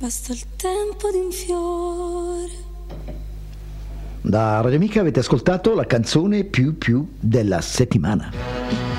basta il tempo di un fiore. Da Radio Amica avete ascoltato la canzone più della settimana.